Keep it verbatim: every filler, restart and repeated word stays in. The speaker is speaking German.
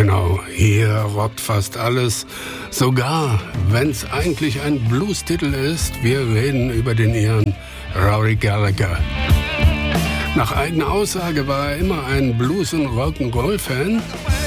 Genau, hier rockt fast alles, sogar wenn es eigentlich ein Blues-Titel ist. Wir reden über den Iren Rory Gallagher. Nach eigener Aussage war er immer ein Blues- und Rock'n'Roll-Fan.